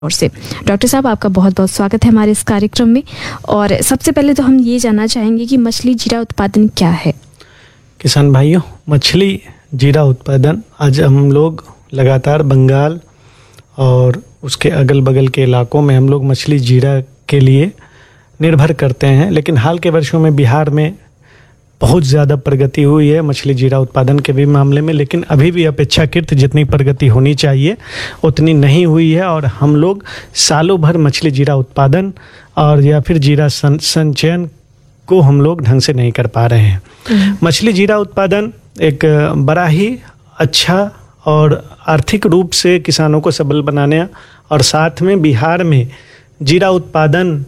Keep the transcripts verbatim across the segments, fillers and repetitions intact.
और से डॉक्टर साहब आपका बहुत बहुत स्वागत है हमारे इस कार्यक्रम में। और सबसे पहले तो हम ये जानना चाहेंगे कि मछली जीरा उत्पादन क्या है। किसान भाइयों, मछली जीरा उत्पादन आज हम लोग लगातार बंगाल और उसके अगल बगल के इलाकों में हम लोग मछली जीरा के लिए निर्भर करते हैं, लेकिन हाल के वर्षों में बिहार में बहुत ज़्यादा प्रगति हुई है मछली जीरा उत्पादन के भी मामले में, लेकिन अभी भी अपेक्षाकृत जितनी प्रगति होनी चाहिए उतनी नहीं हुई है। और हम लोग सालों भर मछली जीरा उत्पादन और या फिर जीरा सं, संचयन को हम लोग ढंग से नहीं कर पा रहे हैं। मछली जीरा उत्पादन एक बड़ा ही अच्छा और आर्थिक रूप से किसानों को सबल बनाने और साथ में बिहार में जीरा उत्पादन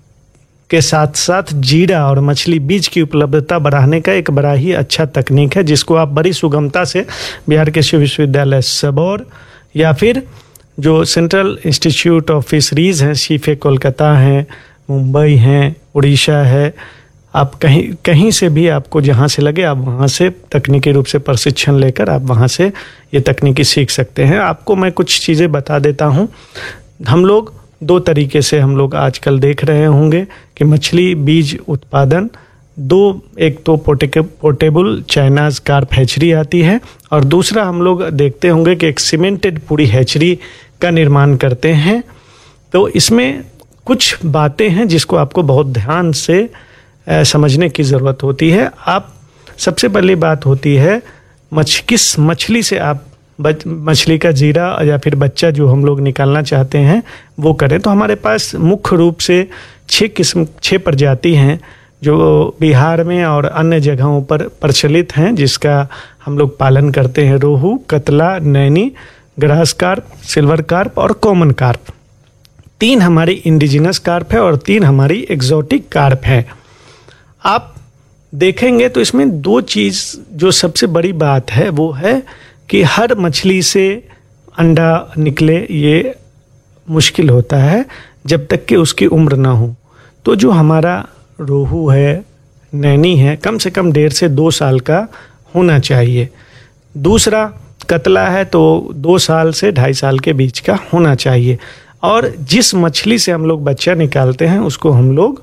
के साथ साथ जीरा और मछली बीज की उपलब्धता बढ़ाने का एक बड़ा ही अच्छा तकनीक है, जिसको आप बड़ी सुगमता से बिहार कृषि विश्वविद्यालय सबौर या फिर जो सेंट्रल इंस्टीट्यूट ऑफ फिशरीज़ हैं, सीफे कोलकाता हैं, मुंबई हैं, उड़ीसा है, आप कहीं कहीं से भी आपको जहाँ से लगे आप वहाँ से तकनीकी रूप से प्रशिक्षण लेकर आप वहाँ से ये तकनीकी सीख सकते हैं। आपको मैं कुछ चीज़ें बता देता हूँ। हम लोग दो तरीके से हम लोग आजकल देख रहे होंगे कि मछली बीज उत्पादन दो, एक तो पोर्टेबल चाइनाज कार्प हैचरी आती है और दूसरा हम लोग देखते होंगे कि एक सीमेंटेड पूरी हैचरी का निर्माण करते हैं। तो इसमें कुछ बातें हैं जिसको आपको बहुत ध्यान से समझने की ज़रूरत होती है। आप सबसे पहली बात होती है मछ किस मछली से आप मछली का जीरा या फिर बच्चा जो हम लोग निकालना चाहते हैं वो करें। तो हमारे पास मुख्य रूप से छः किस्म छः प्रजाति हैं जो बिहार में और अन्य जगहों पर प्रचलित हैं, जिसका हम लोग पालन करते हैं। रोहू, कतला, Naini, grass carp, silver carp और कॉमन कार्प। तीन हमारी इंडिजिनस कार्प है और तीन हमारी एग्जॉटिक कार्प है। आप देखेंगे तो इसमें दो चीज़ जो सबसे बड़ी बात है वो है कि हर मछली से अंडा निकले ये मुश्किल होता है जब तक कि उसकी उम्र ना हो। तो जो हमारा रोहू है, नैनी है, कम से कम डेढ़ से दो साल का होना चाहिए। दूसरा कतला है तो दो साल से ढाई साल के बीच का होना चाहिए। और जिस मछली से हम लोग बच्चा निकालते हैं उसको हम लोग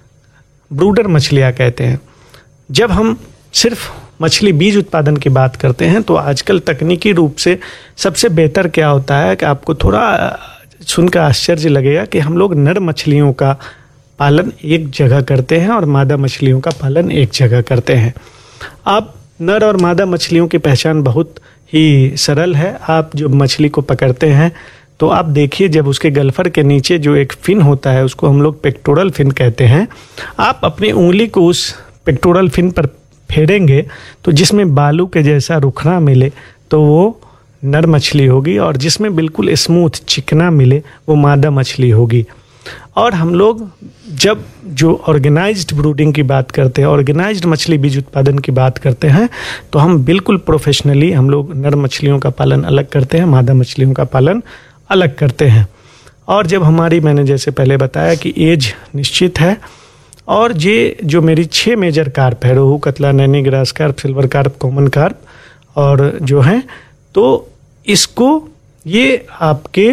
ब्रूडर मछलियाँ कहते हैं। जब हम सिर्फ मछली बीज उत्पादन की बात करते हैं तो आजकल तकनीकी रूप से सबसे बेहतर क्या होता है कि आपको थोड़ा सुनकर आश्चर्य लगेगा कि हम लोग नर मछलियों का पालन एक जगह करते हैं और मादा मछलियों का पालन एक जगह करते हैं। आप नर और मादा मछलियों की पहचान बहुत ही सरल है। आप जो मछली को पकड़ते हैं तो आप देखिए, जब उसके गल्फर के नीचे जो एक फिन होता है उसको हम लोग पेक्टोरल फिन कहते हैं। आप अपनी उंगली को उस पेक्टोरल फिन पर फेरेंगे तो जिसमें बालू के जैसा रुखना मिले तो वो नर मछली होगी और जिसमें बिल्कुल स्मूथ चिकना मिले वो मादा मछली होगी। और हम लोग जब जो ऑर्गेनाइज्ड ब्रूडिंग की बात करते हैं, ऑर्गेनाइज्ड मछली बीज उत्पादन की बात करते हैं, तो हम बिल्कुल प्रोफेशनली हम लोग नर मछलियों का पालन अलग करते हैं, मादा मछलियों का पालन अलग करते हैं। और जब हमारी, मैंने जैसे पहले बताया कि एज निश्चित है और ये जो मेरी छः मेजर कार्प है, रोहू, कतला, Naini, grass carp, silver carp, common carp और जो हैं, तो इसको ये आपके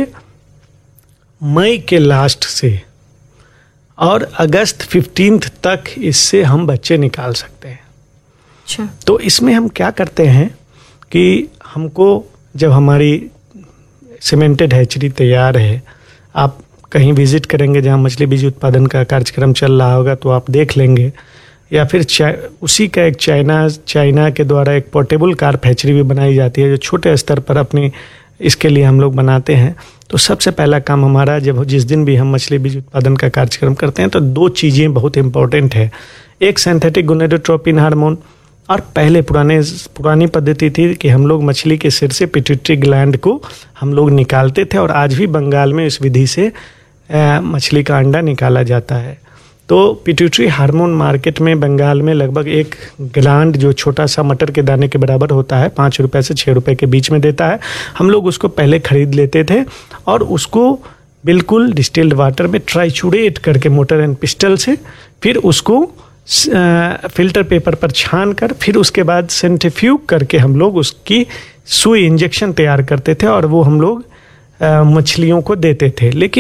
मई के लास्ट से और अगस्त फिफ्टींथ तक इससे हम बच्चे निकाल सकते हैं। अच्छा। तो इसमें हम क्या करते हैं कि हमको जब हमारी सीमेंटेड हैचरी तैयार है, आप कहीं विजिट करेंगे जहाँ मछली बीज उत्पादन का कार्यक्रम चल रहा होगा तो आप देख लेंगे, या फिर उसी का एक चाइना चाइना के द्वारा एक पोर्टेबल कार्प हैचरी भी बनाई जाती है जो छोटे स्तर पर अपनी इसके लिए हम लोग बनाते हैं। तो सबसे पहला काम हमारा, जब जिस दिन भी हम मछली बीज उत्पादन का कार्यक्रम करते हैं तो दो चीज़ें बहुत इंपॉर्टेंट है। एक सिंथेटिक गोनेडोट्रोपिन हार्मोन, और पहले पुराने पुरानी पद्धति थी कि हम लोग मछली के सिर से पिट्यूटरी ग्लैंड को हम लोग निकालते थे और आज भी बंगाल में इस विधि से मछली का अंडा निकाला जाता है। तो पिट्यूटरी हार्मोन मार्केट में बंगाल में लगभग एक ग्लैंड जो छोटा सा मटर के दाने के बराबर होता है, पाँच रुपये से छः रुपये के बीच में देता है। हम लोग उसको पहले ख़रीद लेते थे और उसको बिल्कुल डिस्टिल्ड वाटर में ट्राइचूरेट करके मोटर एंड पिस्टल से फिर उसको फिल्टर पेपर पर छान कर फिर उसके बाद सेंट्रीफ्यूग करके हम लोग उसकी सुई इंजेक्शन तैयार करते थे और वो हम लोग अ, मछलियों को देते थे। लेकिन